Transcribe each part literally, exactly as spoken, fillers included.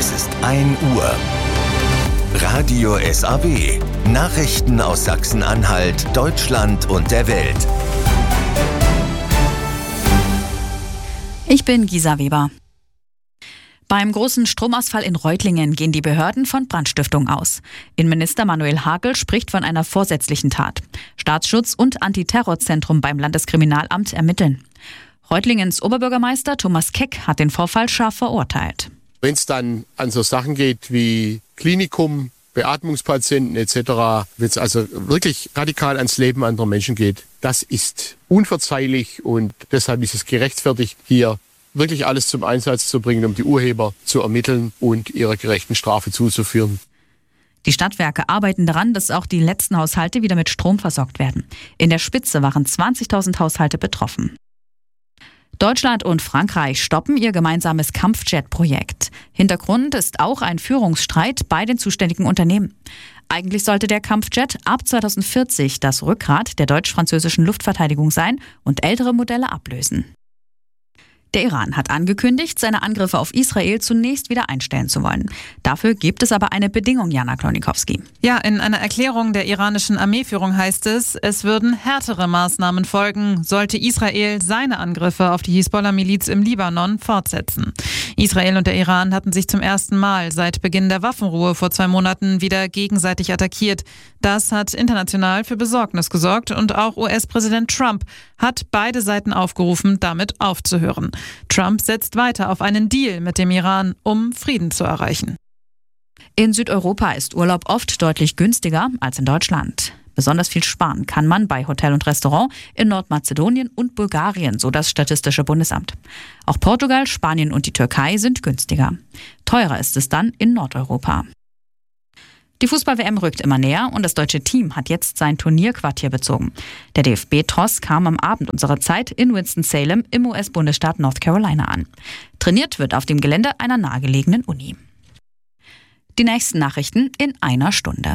Es ist ein Uhr. Radio S A W. Nachrichten aus Sachsen-Anhalt, Deutschland und der Welt. Ich bin Gisa Weber. Beim großen Stromausfall in Reutlingen gehen die Behörden von Brandstiftung aus. Innenminister Manuel Hagel spricht von einer vorsätzlichen Tat. Staatsschutz und Antiterrorzentrum beim Landeskriminalamt ermitteln. Reutlingens Oberbürgermeister Thomas Keck hat den Vorfall scharf verurteilt. Wenn es dann an so Sachen geht wie Klinikum, Beatmungspatienten et cetera, wenn es also wirklich radikal ans Leben anderer Menschen geht, das ist unverzeihlich und deshalb ist es gerechtfertigt, hier wirklich alles zum Einsatz zu bringen, um die Urheber zu ermitteln und ihrer gerechten Strafe zuzuführen. Die Stadtwerke arbeiten daran, dass auch die letzten Haushalte wieder mit Strom versorgt werden. In der Spitze waren zwanzigtausend Haushalte betroffen. Deutschland und Frankreich stoppen ihr gemeinsames Kampfjet-Projekt. Hintergrund ist auch ein Führungsstreit bei den zuständigen Unternehmen. Eigentlich sollte der Kampfjet ab zweitausendvierzig das Rückgrat der deutsch-französischen Luftverteidigung sein und ältere Modelle ablösen. Der Iran hat angekündigt, seine Angriffe auf Israel zunächst wieder einstellen zu wollen. Dafür gibt es aber eine Bedingung, Jana Klonikowski. Ja, in einer Erklärung der iranischen Armeeführung heißt es, es würden härtere Maßnahmen folgen, sollte Israel seine Angriffe auf die Hisbollah-Miliz im Libanon fortsetzen. Israel und der Iran hatten sich zum ersten Mal seit Beginn der Waffenruhe vor zwei Monaten wieder gegenseitig attackiert. Das hat international für Besorgnis gesorgt und auch U S-Präsident Trump hat beide Seiten aufgerufen, damit aufzuhören. Trump setzt weiter auf einen Deal mit dem Iran, um Frieden zu erreichen. In Südeuropa ist Urlaub oft deutlich günstiger als in Deutschland. Besonders viel sparen kann man bei Hotel und Restaurant in Nordmazedonien und Bulgarien, so das Statistische Bundesamt. Auch Portugal, Spanien und die Türkei sind günstiger. Teurer ist es dann in Nordeuropa. Die Fußball-W M rückt immer näher und das deutsche Team hat jetzt sein Turnierquartier bezogen. Der D F B-Tross kam am Abend unserer Zeit in Winston-Salem im U S-Bundesstaat North Carolina an. Trainiert wird auf dem Gelände einer nahegelegenen Uni. Die nächsten Nachrichten in einer Stunde.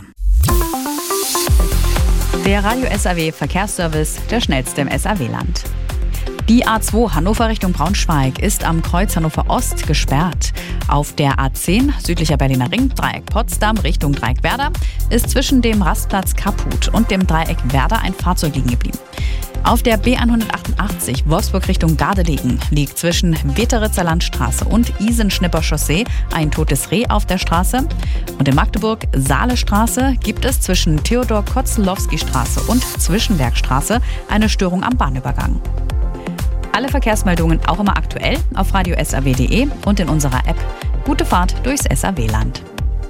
Der Radio S A W Verkehrsservice, der schnellste im S A W-Land. Die A zwei Hannover Richtung Braunschweig ist am Kreuz Hannover Ost gesperrt. Auf der A zehn südlicher Berliner Ring, Dreieck Potsdam Richtung Dreieck Werder, ist zwischen dem Rastplatz Kaputt und dem Dreieck Werder ein Fahrzeug liegen geblieben. Auf der B hundertachtundachtzig Wolfsburg Richtung Gardelegen liegt zwischen Weteritzer Landstraße und Isenschnipper Chaussee ein totes Reh auf der Straße. Und in Magdeburg Saalestraße gibt es zwischen Theodor-Kozelowski-Straße und Zwischenbergstraße eine Störung am Bahnübergang. Alle Verkehrsmeldungen auch immer aktuell auf radio s a w punkt d e und in unserer App. Gute Fahrt durchs S A W-Land.